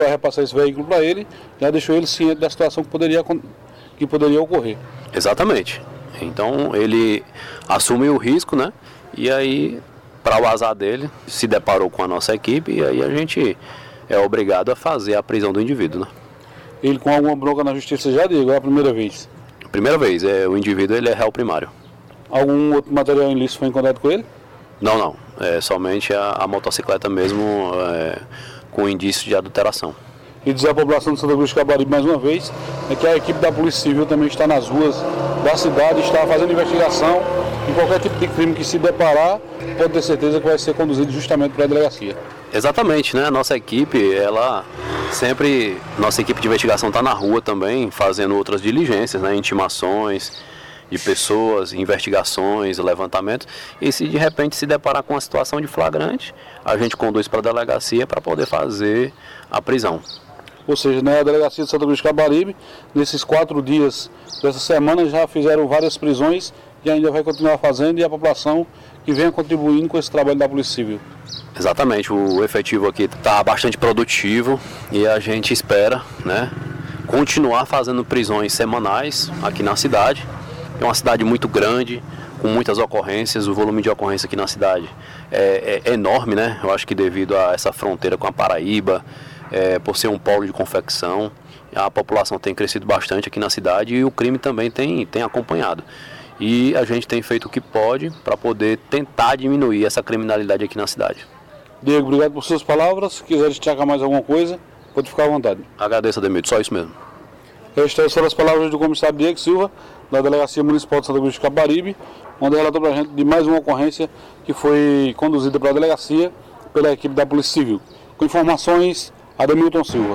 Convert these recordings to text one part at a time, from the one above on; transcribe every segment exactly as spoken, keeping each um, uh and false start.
Para repassar esse veículo para ele, já deixou ele ciente da situação que poderia, que poderia ocorrer. Exatamente. Então ele assumiu o risco, né? E aí, para o azar dele, se deparou com a nossa equipe e aí a gente é obrigado a fazer a prisão do indivíduo, né? Ele com alguma bronca na justiça já, Diego? É a primeira vez? Primeira vez, é, o indivíduo ele é réu primário. Algum outro material ilícito foi encontrado com ele? Não, não. É somente a, a motocicleta mesmo é, com indício de adulteração. E dizer à população de Santa Cruz de Capibaribe mais uma vez é que a equipe da Polícia Civil também está nas ruas da cidade, está fazendo investigação em qualquer tipo de crime que se deparar, pode ter certeza que vai ser conduzido justamente para a delegacia. Exatamente, né? A nossa equipe, ela sempre, nossa equipe de investigação está na rua também, fazendo outras diligências, né? Intimações de pessoas, investigações, levantamentos, e se de repente se deparar com uma situação de flagrante, a gente conduz para a delegacia para poder fazer a prisão. Ou seja, né, a delegacia de Santa Cruz de Capibaribe, nesses quatro dias dessa semana já fizeram várias prisões e ainda vai continuar fazendo, e a população que venha contribuindo com esse trabalho da Polícia Civil. Exatamente, o efetivo aqui está bastante produtivo e a gente espera, né, continuar fazendo prisões semanais aqui na cidade. É uma cidade muito grande, com muitas ocorrências, o volume de ocorrência aqui na cidade é, é, é enorme, né? Eu acho que devido a essa fronteira com a Paraíba, é, por ser um polo de confecção, a população tem crescido bastante aqui na cidade e o crime também tem, tem acompanhado. E a gente tem feito o que pode para poder tentar diminuir essa criminalidade aqui na cidade. Diego, obrigado por suas palavras. Se quiser destacar mais alguma coisa, pode ficar à vontade. Agradeço, Ademilton, só isso mesmo. Estas foram as palavras do comissário Diego Silva, da Delegacia Municipal de Santa Cruz de Capibaribe, onde relatou para a gente de mais uma ocorrência que foi conduzida para a delegacia pela equipe da Polícia Civil. Com informações, Ademilton Silva.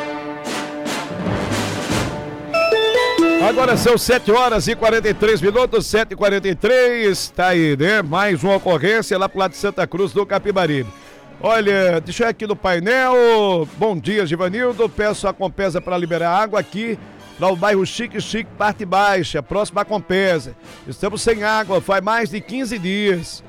Agora são sete horas e quarenta e três minutos, sete e quarenta e três, tá aí, né? Mais uma ocorrência lá pro lado de Santa Cruz do Capibaribe. Olha, deixa eu ir aqui no painel. Bom dia, Givanildo. Peço a Compesa para liberar água aqui para o bairro Chique Chique, parte baixa, próximo à Compesa. Estamos sem água, faz mais de quinze dias.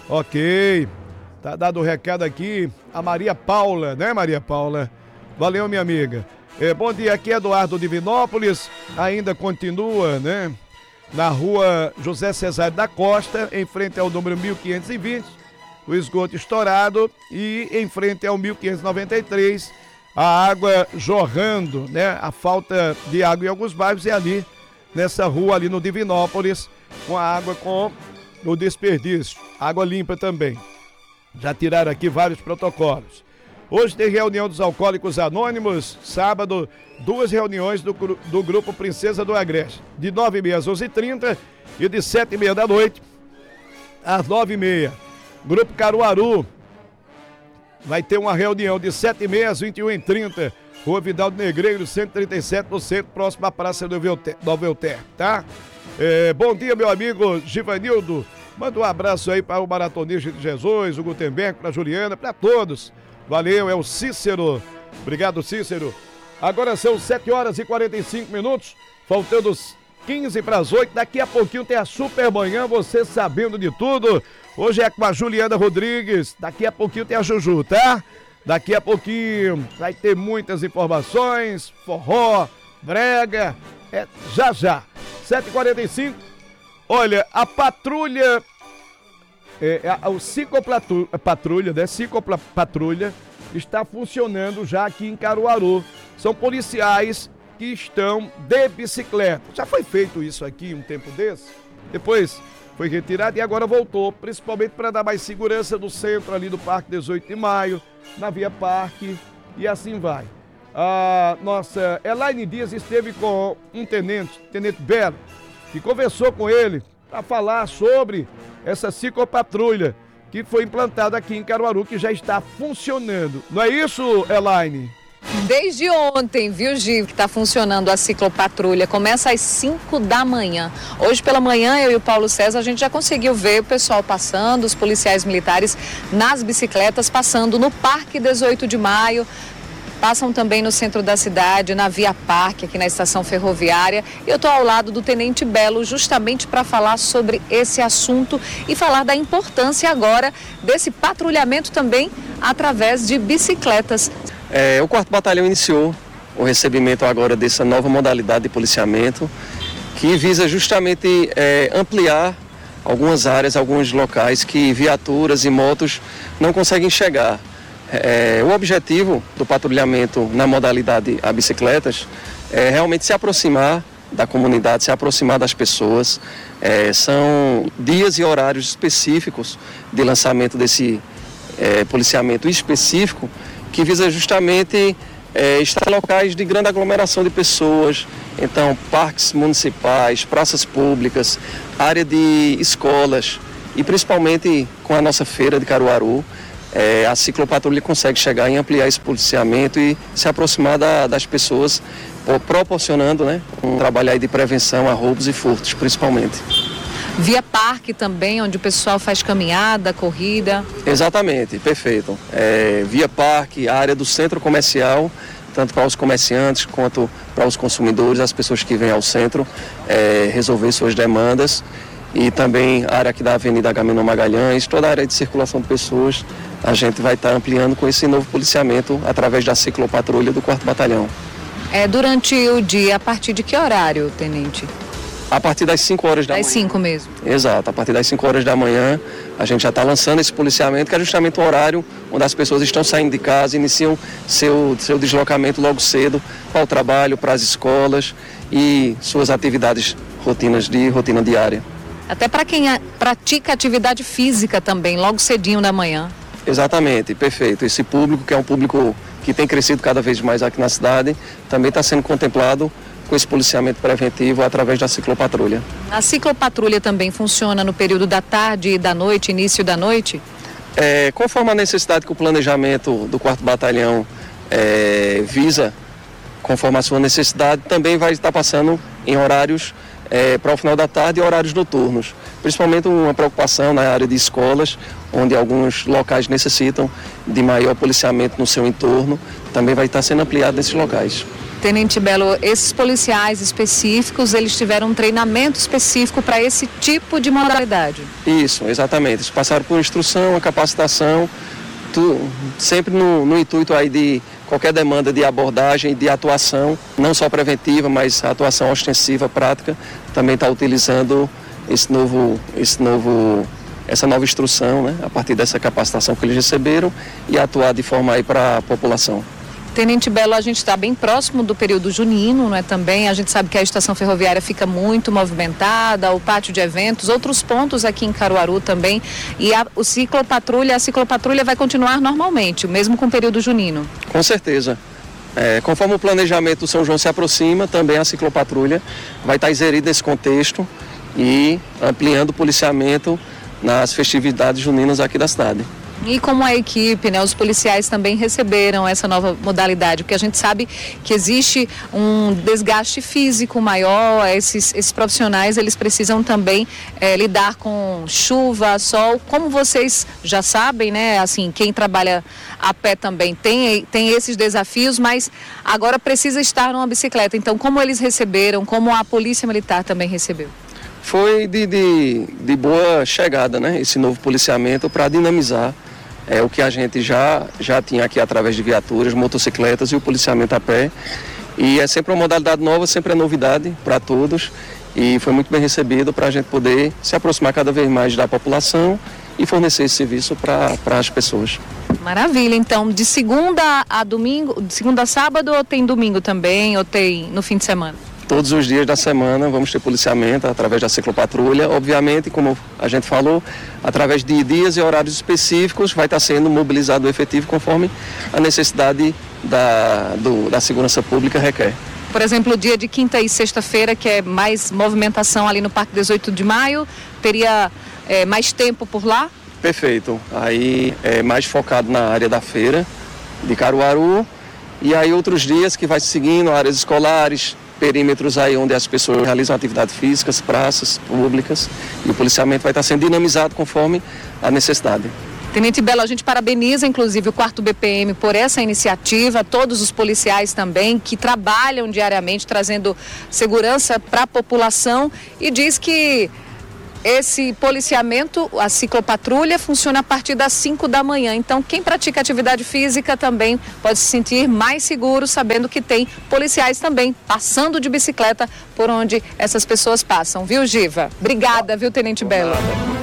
Ok. Tá dado o recado aqui. A Maria Paula, né, Maria Paula? Valeu, minha amiga. É, bom dia, aqui é Eduardo Divinópolis. Ainda continua, né? Na rua José Cesário da Costa, em frente ao número mil quinhentos e vinte. O esgoto estourado e em frente ao mil quinhentos e noventa e três, a água jorrando, né? A falta de água em alguns bairros e ali, nessa rua ali no Divinópolis, com a água com o desperdício, água limpa também. Já tiraram aqui vários protocolos. Hoje tem reunião dos Alcoólicos Anônimos, sábado, duas reuniões do, do Grupo Princesa do Agreste, de nove e meia às onze e trinta e de sete e meia da noite às nove e meia. Grupo Caruaru vai ter uma reunião de sete e meia às vinte e uma e trinta, Rua Vidal do Negreiro, cento e trinta e sete, no centro, próximo à Praça do Velter, tá? É, bom dia, meu amigo Givanildo. Manda um abraço aí para o Maratonista de Jesus, o Gutenberg, para a Juliana, para todos. Valeu, é o Cícero. Obrigado, Cícero. Agora são sete horas e quarenta e cinco minutos, faltando quinze para as oito. Daqui a pouquinho tem a Super Manhã, você sabendo de tudo. Hoje é com a Juliana Rodrigues. Daqui a pouquinho tem a Juju, tá? Daqui a pouquinho vai ter muitas informações, forró, brega, é já já. sete e quarenta e cinco. Olha, a patrulha, é, a, o Ciclopatrulha, né? Ciclopatrulha está funcionando já aqui em Caruaru. São policiais que estão de bicicleta. Já foi feito isso aqui um tempo desse, depois foi retirado e agora voltou, principalmente para dar mais segurança no centro ali do Parque dezoito de maio, na Via Parque e assim vai. A nossa Elaine Dias esteve com um tenente, Tenente Belo, que conversou com ele para falar sobre essa ciclopatrulha que foi implantada aqui em Caruaru, que já está funcionando. Não é isso, Elaine? Desde ontem, viu, Gil, que está funcionando a ciclopatrulha. Começa às cinco da manhã. Hoje pela manhã, eu e o Paulo César, a gente já conseguiu ver o pessoal passando, os policiais militares nas bicicletas, passando no Parque dezoito de maio. Passam também no centro da cidade, na Via Parque, aqui na estação ferroviária. Eu estou ao lado do Tenente Belo justamente para falar sobre esse assunto e falar da importância agora desse patrulhamento também através de bicicletas. É, o quarto Batalhão iniciou o recebimento agora dessa nova modalidade de policiamento, que visa justamente é, ampliar algumas áreas, alguns locais que viaturas e motos não conseguem chegar. É, o objetivo do patrulhamento na modalidade a bicicletas é realmente se aproximar da comunidade, se aproximar das pessoas. É, são dias e horários específicos de lançamento desse é, policiamento específico que visa justamente é, estar em locais de grande aglomeração de pessoas, então parques municipais, praças públicas, área de escolas e principalmente com a nossa feira de Caruaru, é, a ciclopatrulha consegue chegar e ampliar esse policiamento e se aproximar da, das pessoas, proporcionando, né, um trabalho aí de prevenção a roubos e furtos, principalmente. Via parque também, onde o pessoal faz caminhada, corrida. Exatamente, perfeito. É, via parque, a área do centro comercial, tanto para os comerciantes quanto para os consumidores, as pessoas que vêm ao centro é, resolver suas demandas. E também a área aqui da Avenida Agamenon Magalhães, toda a área de circulação de pessoas, a gente vai estar ampliando com esse novo policiamento através da ciclopatrulha do quarto Batalhão. É, durante o dia, a partir de que horário, tenente? A partir das cinco horas da manhã. Das cinco mesmo? Exato, a partir das cinco horas da manhã a gente já está lançando esse policiamento, que é justamente o horário onde as pessoas estão saindo de casa, iniciam seu, seu deslocamento logo cedo para o trabalho, para as escolas e suas atividades rotinas de rotina diária. Até para quem pratica atividade física também, logo cedinho da manhã. Exatamente, perfeito. Esse público, que é um público que tem crescido cada vez mais aqui na cidade, também está sendo contemplado com esse policiamento preventivo através da ciclopatrulha. A ciclopatrulha também funciona no período da tarde e da noite, início da noite? É, conforme a necessidade que o planejamento do quarto Batalhão é, visa, conforme a sua necessidade, também vai estar passando em horários é, para o final da tarde e horários noturnos. Principalmente uma preocupação na área de escolas, onde alguns locais necessitam de maior policiamento no seu entorno, também vai estar sendo ampliado nesses locais. Tenente Belo, esses policiais específicos, eles tiveram um treinamento específico para esse tipo de modalidade? Isso, exatamente. Eles passaram por instrução, a capacitação, tu, sempre no, no intuito aí de qualquer demanda de abordagem e de atuação, não só preventiva, mas atuação ostensiva, prática, também está utilizando esse novo, esse novo, essa nova instrução, né, a partir dessa capacitação que eles receberam e atuar de forma aí para a população. Tenente Belo, a gente está bem próximo do período junino, não é também? A gente sabe que a estação ferroviária fica muito movimentada, o pátio de eventos, outros pontos aqui em Caruaru também. E a, o ciclopatrulha, a ciclopatrulha vai continuar normalmente, mesmo com o período junino? Com certeza. É, conforme o planejamento do São João se aproxima, também a ciclopatrulha vai estar inserida nesse contexto e ampliando o policiamento nas festividades juninas aqui da cidade. E como a equipe, né, os policiais também receberam essa nova modalidade, porque a gente sabe que existe um desgaste físico maior, esses, esses profissionais eles precisam também é, lidar com chuva, sol, como vocês já sabem, né, assim, quem trabalha a pé também tem, tem esses desafios, mas agora precisa estar numa bicicleta, então como eles receberam, como a Polícia Militar também recebeu? Foi de, de, de boa chegada, né, esse novo policiamento para dinamizar É o que a gente já, já tinha aqui através de viaturas, motocicletas e o policiamento a pé. E é sempre uma modalidade nova, sempre é novidade para todos. E foi muito bem recebido para a gente poder se aproximar cada vez mais da população e fornecer esse serviço para as pessoas. Maravilha, então de segunda a domingo, de segunda a sábado ou tem domingo também, ou tem no fim de semana? Todos os dias da semana vamos ter policiamento através da ciclopatrulha. Obviamente, como a gente falou, através de dias e horários específicos vai estar sendo mobilizado o efetivo conforme a necessidade da, do, da segurança pública requer. Por exemplo, o dia de quinta e sexta-feira, que é mais movimentação ali no Parque dezoito de maio, teria é, mais tempo por lá? Perfeito. Aí é mais focado na área da feira de Caruaru. E aí outros dias que vai seguindo, áreas escolares, perímetros aí onde as pessoas realizam atividades físicas, praças públicas, e o policiamento vai estar sendo dinamizado conforme a necessidade. Tenente Belo, a gente parabeniza inclusive o quarto B P M por essa iniciativa, todos os policiais também que trabalham diariamente trazendo segurança para a população e diz que Esse policiamento, a ciclopatrulha, funciona a partir das cinco da manhã. Então, quem pratica atividade física também pode se sentir mais seguro, sabendo que tem policiais também passando de bicicleta por onde essas pessoas passam. Viu, Giva? Obrigada, viu, Tenente Belo?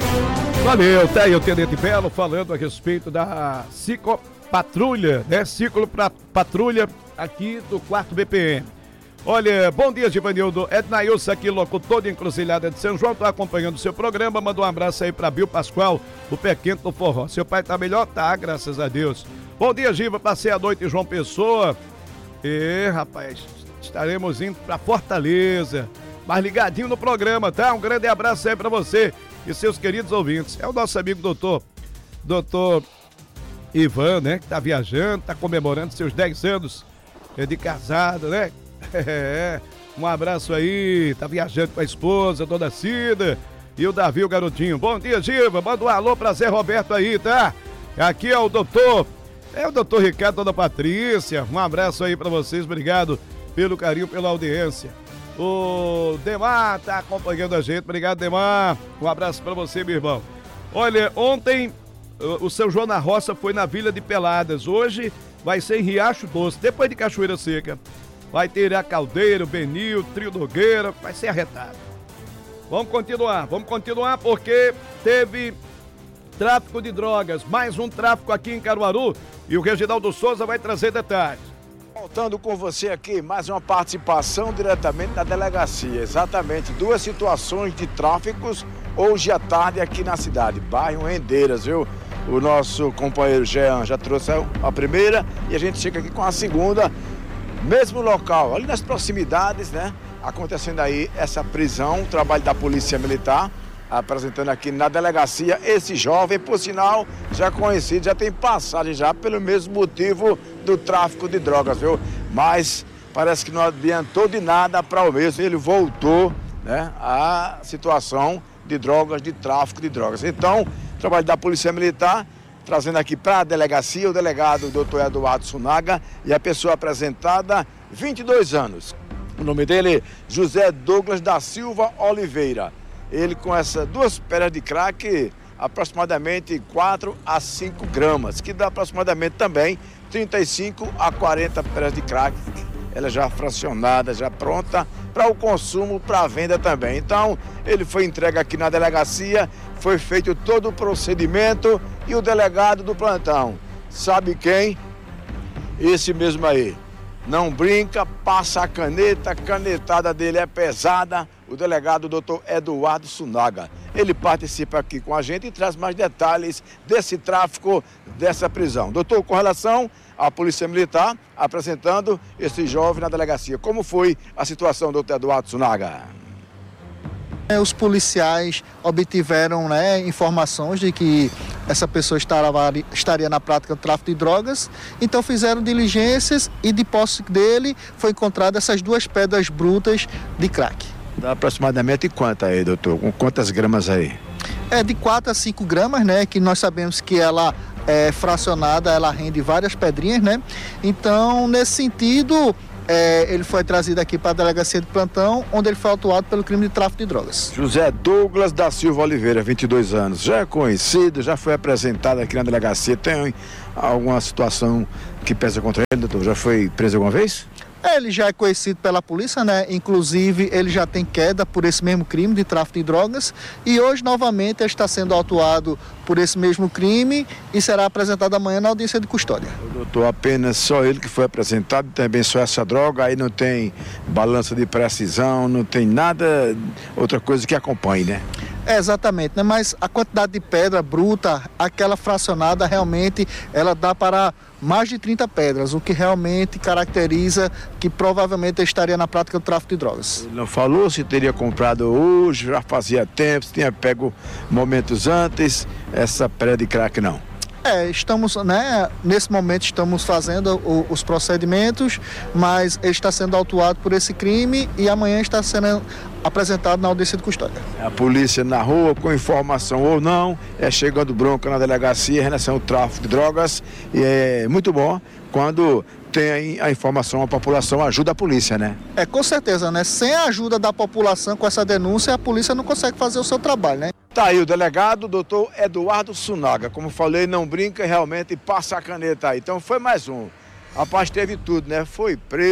Valeu, tá aí o Tenente Belo falando a respeito da ciclopatrulha, né? Ciclopatrulha aqui do quarto B P M. Olha, bom dia, Givanildo. Ednailson aqui, locutor de Encruzilhada de São João, tô acompanhando o seu programa. Manda um abraço aí pra Bill Pascoal, o pé quente do forró. Seu pai tá melhor? Tá, graças a Deus. Bom dia, Giva. Passei a noite em João Pessoa. E, rapaz, estaremos indo pra Fortaleza. Mas ligadinho no programa, tá? Um grande abraço aí pra você e seus queridos ouvintes. É o nosso amigo doutor, doutor Ivan, né? Que tá viajando, tá comemorando seus dez anos de casado, né? É, um abraço aí, tá viajando com a esposa, Dona Cida e o Davi, o garotinho. Bom dia, Giva, manda um alô pra Zé Roberto aí, tá? Aqui é o doutor, é o doutor Ricardo, Dona Patrícia, um abraço aí pra vocês, obrigado pelo carinho, pela audiência. O Demar tá acompanhando a gente, obrigado, Demar, um abraço pra você, meu irmão. Olha, ontem o São João na Roça foi na Vila de Peladas, hoje vai ser em Riacho Doce, depois de Cachoeira Seca. Vai ter a Caldeira, o Benil, Trio Nogueira, vai ser arretado. Vamos continuar, vamos continuar porque teve tráfico de drogas, mais um tráfico aqui em Caruaru e o Reginaldo Souza vai trazer detalhes. Voltando com você aqui, mais uma participação diretamente da delegacia. Exatamente, duas situações de tráficos hoje à tarde aqui na cidade, bairro Rendeiras, viu? O nosso companheiro Jean já trouxe a primeira e a gente chega aqui com a segunda. Mesmo local, ali nas proximidades, né? Acontecendo aí essa prisão, o trabalho da Polícia Militar, apresentando aqui na delegacia esse jovem, por sinal, já conhecido, já tem passagem já pelo mesmo motivo do tráfico de drogas, viu? Mas parece que não adiantou de nada para o mesmo, ele voltou, né? À situação de drogas, de tráfico de drogas. Então, o trabalho da Polícia Militar, trazendo aqui para a delegacia o delegado doutor Eduardo Sunaga e a pessoa apresentada, vinte e dois anos. O nome dele é José Douglas da Silva Oliveira. Ele com essas duas pedras de crack, aproximadamente quatro a cinco gramas, que dá aproximadamente também trinta e cinco a quarenta pedras de crack. Ela já fracionada, já pronta para o consumo, para a venda também. Então, ele foi entregue aqui na delegacia, foi feito todo o procedimento e o delegado do plantão, sabe quem? Esse mesmo aí. Não brinca, passa a caneta, a canetada dele é pesada, o delegado doutor Eduardo Sunaga. Ele participa aqui com a gente e traz mais detalhes desse tráfico, dessa prisão. Doutor, com relação à Polícia Militar, apresentando esse jovem na delegacia. Como foi a situação, doutor Eduardo Sunaga? Os policiais obtiveram, né, informações de que essa pessoa estaria, estaria na prática do tráfico de drogas, então fizeram diligências e de posse dele foi encontrada essas duas pedras brutas de crack. Dá aproximadamente quanto aí, doutor? Com quantas gramas aí? É de quatro a cinco gramas, né, que nós sabemos que ela é fracionada, ela rende várias pedrinhas, né? Então, nesse sentido, É, ele foi trazido aqui para a delegacia de plantão, onde ele foi autuado pelo crime de tráfico de drogas. José Douglas da Silva Oliveira, vinte e dois anos, já é conhecido, já foi apresentado aqui na delegacia. Tem alguma situação que pesa contra ele, doutor? Já foi preso alguma vez? Ele já é conhecido pela polícia, né? Inclusive, ele já tem queda por esse mesmo crime de tráfico de drogas e hoje, novamente, ele está sendo autuado por esse mesmo crime e será apresentado amanhã na audiência de custódia. Doutor, apenas só ele que foi apresentado, também só essa droga, aí não tem balança de precisão, não tem nada, outra coisa que acompanhe, né? É, exatamente, né? Mas a quantidade de pedra bruta, aquela fracionada, realmente, ela dá para mais de trinta pedras, o que realmente caracteriza que provavelmente ele estaria na prática do tráfico de drogas. Ele não falou se teria comprado hoje, já fazia tempo, se tinha pego momentos antes, essa pedra de crack não. É, estamos, né, nesse momento estamos fazendo o, os procedimentos, mas ele está sendo autuado por esse crime e amanhã está sendo apresentado na audiência de custódia. A polícia na rua, com informação ou não, é chegando bronca na delegacia em relação ao tráfico de drogas, e é muito bom quando tem a informação, a população ajuda a polícia, né? É, com certeza, né? Sem a ajuda da população com essa denúncia, a polícia não consegue fazer o seu trabalho, né? Tá aí o delegado, doutor Eduardo Sunaga. Como falei, não brinca, realmente passa a caneta aí. Então foi mais um. Rapaz, teve tudo, né? Foi preso.